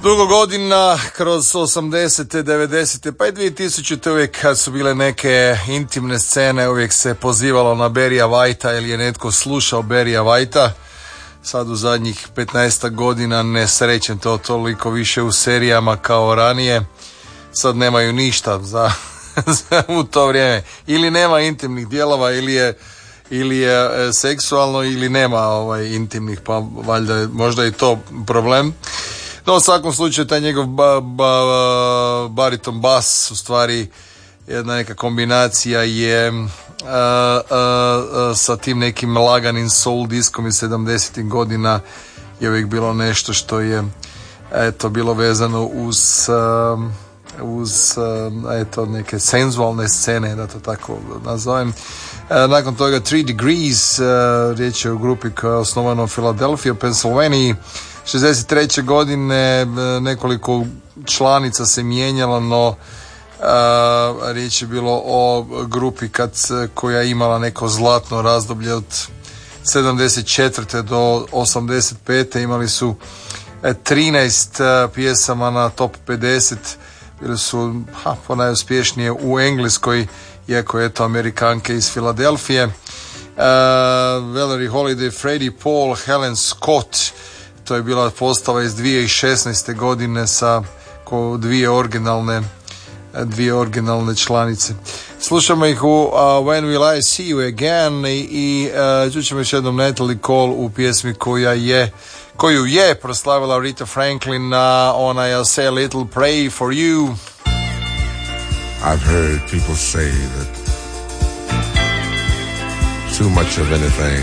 Dugo godina, kroz 80. 90. pa i 2000. uvijek kad su bile neke intimne scene, uvijek se pozivalo na Barryja Whitea ili je netko slušao Barryja Whitea. Sad u zadnjih 15 godina ne srećem to toliko više u serijama kao ranije. Sad nemaju ništa za u to vrijeme. Ili nema intimnih dijelova, ili je seksualno, ili nema intimnih, pa valjda je možda i to problem. No, u svakom slučaju taj njegov bariton bas, u stvari jedna neka kombinacija je sa tim nekim laganim soul diskom iz 70. godina je uvijek bilo nešto što je bilo vezano uz neke senzualne scene, da to tako nazovem. Nakon toga 3 Degrees, riječ je o grupi koja je osnovana u Philadelphia, Pennsylvania. 63. godine nekoliko članica se mijenjalo, no riječ je bilo o grupi koja je imala neko zlatno razdoblje od 74. do 85. Imali su 13 pjesama na top 50. Bili su najuspješnije u Engleskoj, iako je to Amerikanke iz Filadelfije. Valerie Holiday, Freddie Paul, Helen Scott. To je bila postava iz 2016. godine sa dvije originalne članice. Slušamo ih u When Will I See You Again i čućemo još jednom Natalie Cole u pjesmi koju je proslavila Rita Franklin, ona je Say a Little Pray for You. I've heard people say that too much of anything